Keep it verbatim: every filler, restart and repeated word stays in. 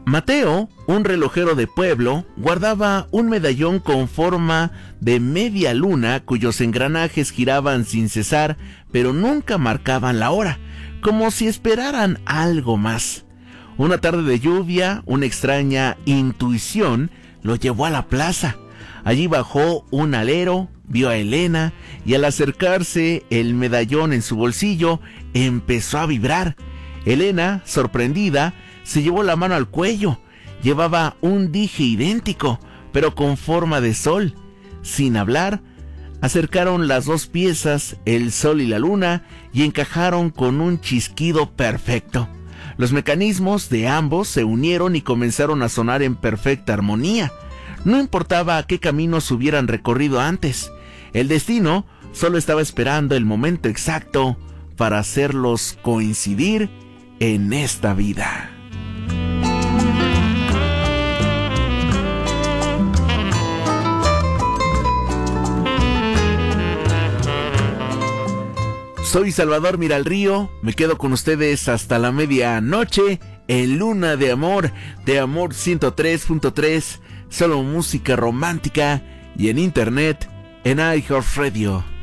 Mateo, un relojero de pueblo, guardaba un medallón con forma de media luna cuyos engranajes giraban sin cesar, pero nunca marcaban la hora, como si esperaran algo más. Una tarde de lluvia, una extraña intuición lo llevó a la plaza. Allí bajó un alero, vio a Elena y al acercarse el medallón en su bolsillo empezó a vibrar. Elena, sorprendida, se llevó la mano al cuello. Llevaba un dije idéntico, pero con forma de sol. Sin hablar, acercaron las dos piezas, el sol y la luna, y encajaron con un chasquido perfecto. Los mecanismos de ambos se unieron y comenzaron a sonar en perfecta armonía. No importaba qué caminos hubieran recorrido antes, el destino solo estaba esperando el momento exacto para hacerlos coincidir en esta vida. Soy Salvador Miralrío, me quedo con ustedes hasta la medianoche en Luna de Amor, de Amor ciento tres punto tres, solo música romántica y en internet en iHeartRadio.